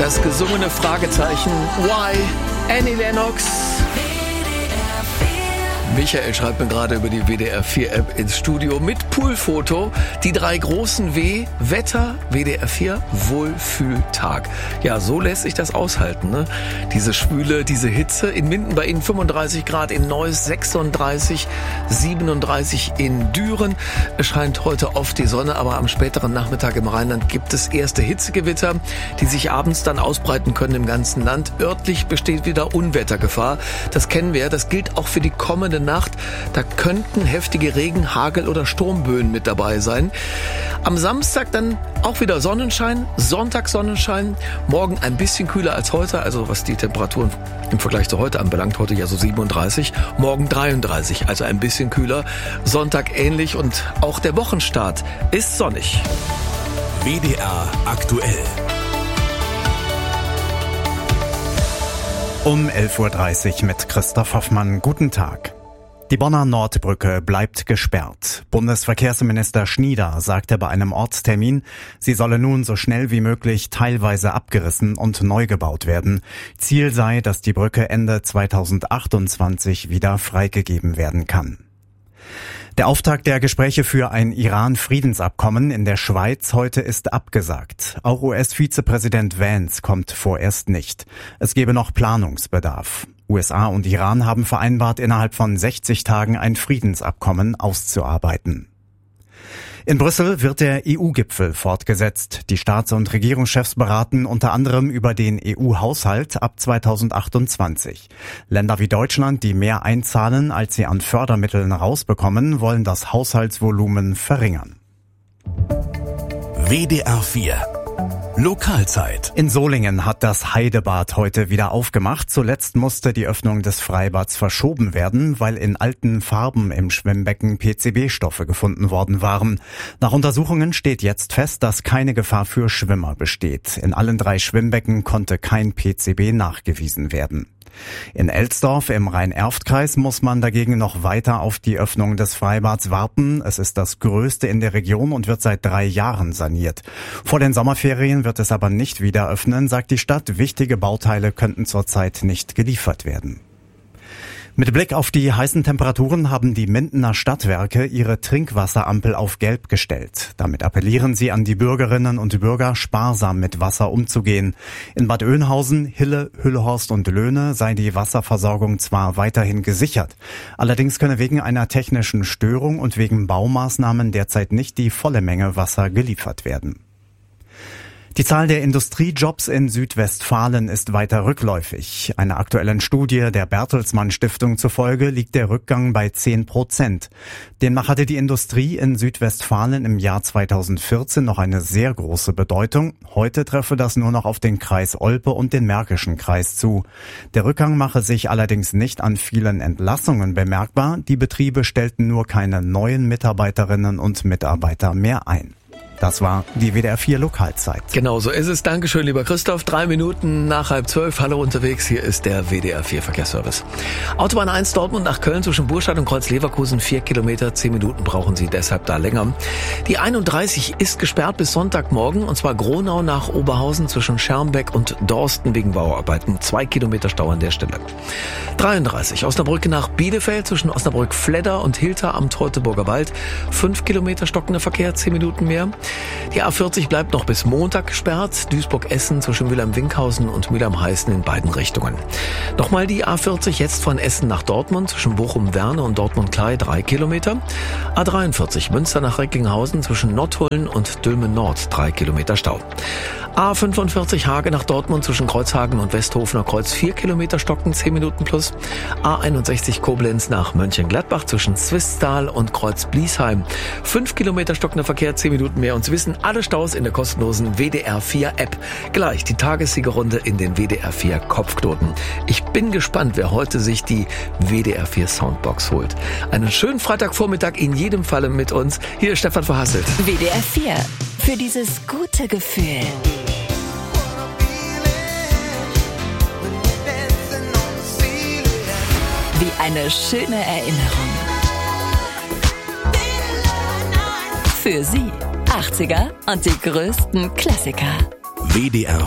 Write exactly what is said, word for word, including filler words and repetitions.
Das gesungene Fragezeichen. Why? Annie Lennox. Michael schreibt mir gerade über die W D R vier App ins Studio mit Poolfoto. Die drei großen W. Wetter, W D R vier, Wohlfühltag. Ja, so lässt sich das aushalten, ne? Diese Schwüle, diese Hitze. In Minden bei Ihnen fünfunddreißig Grad, in Neuss sechsunddreißig, siebenunddreißig in Düren. Es scheint heute oft die Sonne, aber am späteren Nachmittag im Rheinland gibt es erste Hitzegewitter, die sich abends dann ausbreiten können im ganzen Land. Örtlich besteht wieder Unwettergefahr. Das kennen wir, das gilt auch für die kommende Nacht. Da könnten heftige Regen-, Hagel- oder Sturmböen mit dabei sein. Am Samstag dann auch wieder Sonnenschein, Sonntag Sonnenschein, morgen ein bisschen kühler als heute, also was die Temperaturen im Vergleich zu heute anbelangt, heute ja so siebenunddreißig, morgen dreiunddreißig, also ein bisschen kühler, Sonntag ähnlich und auch der Wochenstart ist sonnig. W D R aktuell. Um elf Uhr dreißig mit Christoph Hoffmann. Guten Tag. Die Bonner Nordbrücke bleibt gesperrt. Bundesverkehrsminister Schnieder sagte bei einem Ortstermin, sie solle nun so schnell wie möglich teilweise abgerissen und neu gebaut werden. Ziel sei, dass die Brücke Ende zweitausendachtundzwanzig wieder freigegeben werden kann. Der Auftakt der Gespräche für ein Iran-Friedensabkommen in der Schweiz heute ist abgesagt. Auch U S-Vizepräsident Vance kommt vorerst nicht. Es gebe noch Planungsbedarf. U S A und Iran haben vereinbart, innerhalb von sechzig Tagen ein Friedensabkommen auszuarbeiten. In Brüssel wird der E U-Gipfel fortgesetzt. Die Staats- und Regierungschefs beraten unter anderem über den E U-Haushalt ab zweitausendachtundzwanzig. Länder wie Deutschland, die mehr einzahlen, als sie an Fördermitteln rausbekommen, wollen das Haushaltsvolumen verringern. W D R vier Lokalzeit. In Solingen hat das Heidebad heute wieder aufgemacht. Zuletzt musste die Öffnung des Freibads verschoben werden, weil in alten Farben im Schwimmbecken P C B-Stoffe gefunden worden waren. Nach Untersuchungen steht jetzt fest, dass keine Gefahr für Schwimmer besteht. In allen drei Schwimmbecken konnte kein P C B nachgewiesen werden. In Elsdorf im Rhein-Erft-Kreis muss man dagegen noch weiter auf die Öffnung des Freibads warten. Es ist das größte in der Region und wird seit drei Jahren saniert. Vor den Sommerferien wird es aber nicht wieder öffnen, sagt die Stadt. Wichtige Bauteile könnten zurzeit nicht geliefert werden. Mit Blick auf die heißen Temperaturen haben die Mindener Stadtwerke ihre Trinkwasserampel auf Gelb gestellt. Damit appellieren sie an die Bürgerinnen und Bürger, sparsam mit Wasser umzugehen. In Bad Oeynhausen, Hille, Hüllehorst und Löhne sei die Wasserversorgung zwar weiterhin gesichert. Allerdings könne wegen einer technischen Störung und wegen Baumaßnahmen derzeit nicht die volle Menge Wasser geliefert werden. Die Zahl der Industriejobs in Südwestfalen ist weiter rückläufig. Einer aktuellen Studie der Bertelsmann Stiftung zufolge liegt der Rückgang bei zehn Prozent. Demnach hatte die Industrie in Südwestfalen im Jahr zweitausendvierzehn noch eine sehr große Bedeutung. Heute treffe das nur noch auf den Kreis Olpe und den Märkischen Kreis zu. Der Rückgang mache sich allerdings nicht an vielen Entlassungen bemerkbar. Die Betriebe stellten nur keine neuen Mitarbeiterinnen und Mitarbeiter mehr ein. Das war die W D R vier Lokalzeit. Genau so ist es. Dankeschön, lieber Christoph. Drei Minuten nach halb zwölf. Hallo unterwegs. Hier ist der W D R vier Verkehrsservice. Autobahn eins Dortmund nach Köln zwischen Burstadt und Kreuz Leverkusen. Vier Kilometer. Zehn Minuten brauchen Sie deshalb da länger. Die einunddreißig ist gesperrt bis Sonntagmorgen. Und zwar Gronau nach Oberhausen zwischen Schermbeck und Dorsten wegen Bauarbeiten. Zwei Kilometer Stau an der Stelle. dreiunddreißig. Osnabrück nach Bielefeld zwischen Osnabrück-Fledder und Hilter am Teutoburger Wald. Fünf Kilometer stockender Verkehr. Zehn Minuten mehr. Die A vierzig bleibt noch bis Montag gesperrt. Duisburg-Essen zwischen Mülheim-Winkhausen und Mülheim-Heißen in beiden Richtungen. Nochmal die A vierzig jetzt von Essen nach Dortmund zwischen Bochum-Werne und Dortmund-Klei drei Kilometer. A dreiundvierzig Münster nach Recklinghausen zwischen Nottuln und Dülmen-Nord drei Kilometer Stau. A fünfundvierzig Hage nach Dortmund zwischen Kreuzhagen und Westhofener Kreuz vier Kilometer stocken, zehn Minuten plus. A einundsechzig Koblenz nach Mönchengladbach zwischen Swisttal und Kreuz Bliesheim. fünf Kilometer stockender Verkehr, zehn Minuten mehr. Und Sie wissen, alle Staus in der kostenlosen W D R vier App. Gleich die Tagessiegerrunde in den W D R vier Kopfknoten. Ich bin gespannt, wer heute sich die W D R vier Soundbox holt. Einen schönen Freitagvormittag in jedem Falle mit uns. Hier ist Stefan Verhasselt. W D R vier. Für dieses gute Gefühl. Wie eine schöne Erinnerung. Für Sie achtziger und die größten Klassiker. W D R